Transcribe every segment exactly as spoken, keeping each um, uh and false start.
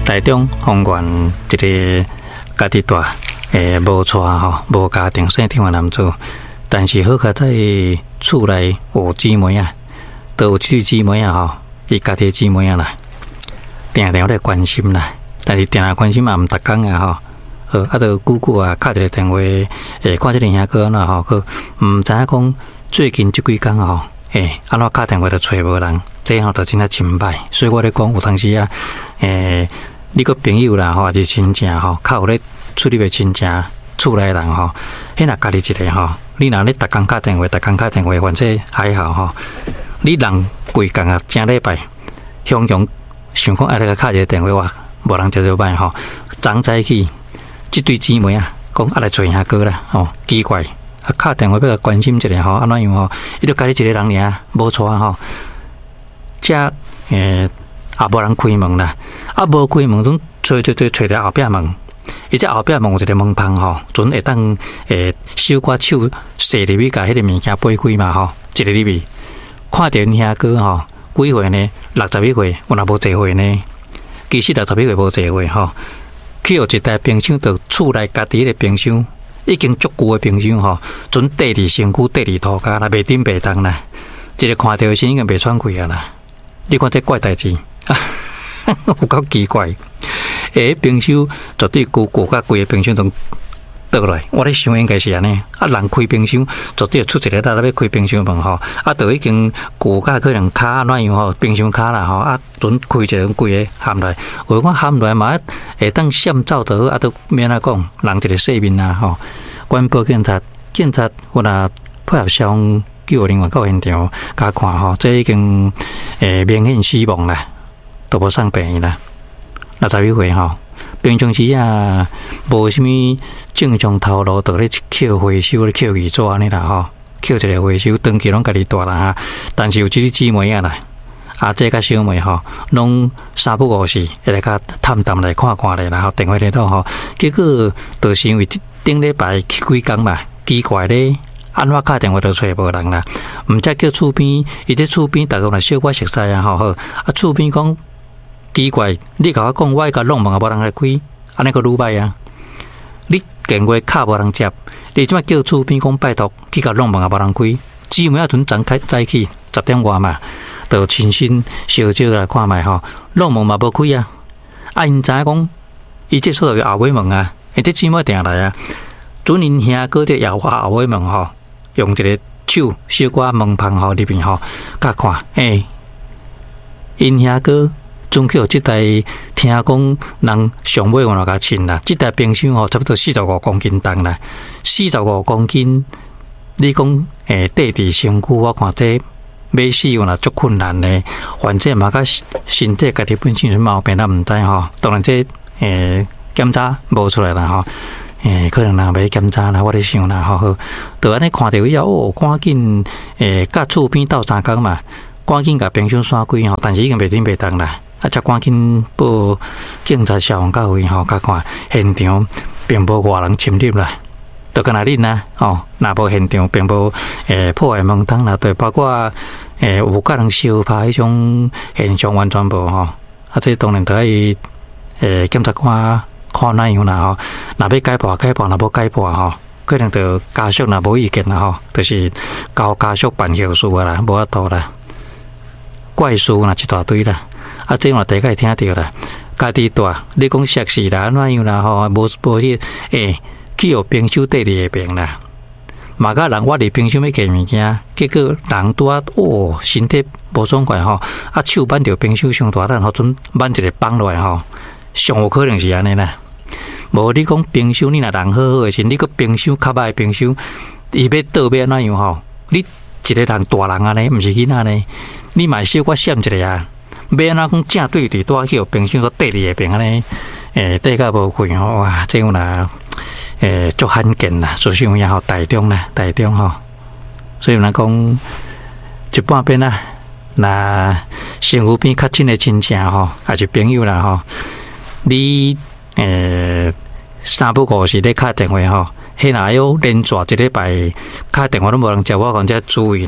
台中丰原一个家己大，诶，无娶吼，无家庭生天的男子，但是好在在厝内有姊妹啊，都有即姊妹啊吼，伊家己姊妹啊啦，定定咧关心啦，但是定定关心嘛，毋逐工啊吼。呃，啊，就久久啊，敲一个电话，诶，看这个兄哥安怎吼，佮毋知影讲最近即几工吼，诶，安怎敲电话都找无人，这吼就真正真歹。所以我咧讲，有当时啊，诶，你个朋友啦，吼，还是亲戚吼，较有咧出入的亲戚，厝内人吼，迄若家己一个吼，你若咧逐工敲电话，逐工敲电话，反正还好吼。你人规工啊，正礼拜，常常想讲爱来敲一个电话，哇，无人接就歹吼，昨早起。即对姊妹啊，讲啊来找兄哥啦，吼、哦、奇怪，啊敲电话要甲关心一下吼，安怎样吼？伊就家己一个人尔，无错吼。遮诶也无人开门啦，啊无开门，总找找找找着后壁门，伊只后壁门有一个门旁吼，准会当诶小可手塞入去，甲迄个物件掰开嘛吼，一个入去，看着兄哥吼，几岁呢？六十一岁，有若无坐岁呢？其实六十一岁无坐岁吼。去有一台冰箱，就厝内家己个冰箱，已经足久的冰箱吼，准地伫身躯，地伫涂骹啦，袂顶袂动啦。一个看到先已经袂喘气啊啦。你看这怪代志，有够奇怪。诶，冰箱绝对旧旧甲规个冰箱都倒来。我咧想应该是安尼。啊，人开冰箱绝对出一个咱要开冰箱门吼，啊，都已经旧甲可能卡怎样吼，冰箱卡啦吼，啊，准开一个规个含来。我讲含来嘛。会当闪照得好，啊，都免啊讲，人一个性命啊吼。关报警察，警察我若配合消防救护人员到现场，甲看吼，这已经诶明显死亡啦，都无送病院啦。六十一岁吼，平常时啊，无啥物正常头路，就咧捡回收咧捡二纸安尼啦吼，捡一个回收，长期拢家己大人啊，但是有即个姊妹啊啦。啊，这甲小妹吼，拢三不五时会来甲探探来看看咧，然后电话联络吼。结果就是因为顶礼拜去几工嘛，奇怪咧，安怎敲电话都找无人啦。毋则叫厝边，伊伫厝边逐个若小可熟悉啊吼好。啊，厝边讲奇怪，你甲我讲，我甲弄门也无人来开，安尼个愈歹啊。你电话敲无人接，你即摆叫厝边讲拜托去甲弄门也无人开，姊妹啊阵昨开早起十点外嘛。就亲身小招来看卖吼，弄门嘛无开啊！啊，因知影讲，伊这所有后尾门啊，伊这姊妹定来啊，准因兄哥这摇下后尾门吼，用一个手小可门旁吼入边吼，甲看，诶、欸，因兄哥准去有即台听讲人上尾我甲称啦，即台冰箱吼差不多四十五公斤重啦，四十五公斤，你讲诶，地伫身躯，我看这。买死有若足困难咧，反正嘛甲身体家己本身有毛病，咱毋知吼。当然这诶检查无出来啦吼，诶可能人要检查啦，我咧想啦吼。就安尼看到以后，哦，赶紧诶，甲厝边斗三工嘛，赶紧甲冰箱閂开吼，但是已经袂顶袂动啦，啊，则赶紧报警察消防到位吼，甲看现场并无外人侵入啦。就干那恁呐，哦，若无现场，并无诶破坏门窗啦，对，包括诶有甲人烧拍迄种现象完全无吼。啊，这当然得爱诶检察官看哪样啦吼。若要解破解破，若无解破吼，可能就家属若无意见啦吼，就是交家属办后事啦，无法度啦。怪事若一大堆啦，啊，这我大概听到啦，家己大，你讲熟识啦，哪样啦吼，无无去诶。去有冰箱底里的病啦，嘛甲人我伫冰箱要夹物件，结果人拄啊哦身体无爽快吼，啊手扳着冰箱上大，咱好准扳一个放落来吼，上有可能是安尼啦。无你讲冰箱，你若人好好诶时，你个冰箱较歹冰箱，伊要倒要安怎样吼？你一个人大人安尼，毋是囡仔呢，你嘛小可闪一个啊，要安怎讲正对对带去有冰箱个底里的病安尼，诶，底甲无开吼，哇，这样啦。诶，足罕见啦，所以也好台中啦，台中吼，所以咱讲一半边啦，那身躯边较亲的亲戚吼，还是朋友啦吼，你诶三不五时咧敲电话吼，迄若有连续一礼拜敲电话都无人接，我讲这注意呢，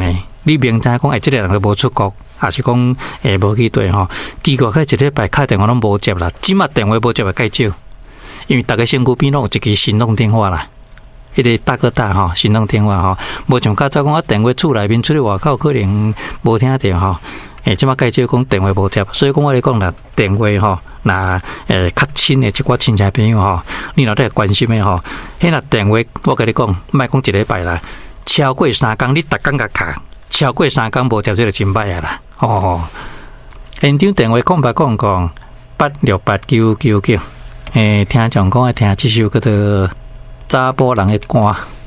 你明知讲诶，即个人都无出国，还是讲诶无去对吼，结果佢一礼拜敲电话拢无接啦，即马电话无接诶介少，因为逐个身躯边拢有一支行动电话啦。迄个大哥大吼，行动电话吼，无像较早讲啊，电话厝内面出去外口可能无听着吼。诶，即马介绍讲电话无接，所以讲我咧讲啦，电话吼，那诶较亲诶一寡亲戚朋友吼，你若咧关心诶吼，迄若电话我甲你讲，莫讲一礼拜啦，超过三工你逐工甲卡，超过三工无接即个真歹啊啦，哦。现场电话空白讲讲八六八九九九，诶，听众讲爱听即首叫做查甫人诶歌。